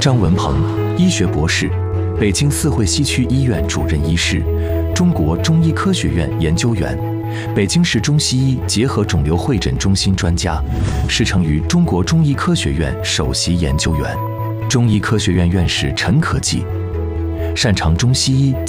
张文鹏，医学博士，北京四惠西区医院主任医师，中国中医科学院研究员，北京市中西医结合肿瘤会诊中心专家，师承于中国中医科学院首席研究员，中医科学院院士陈可季，擅长中西医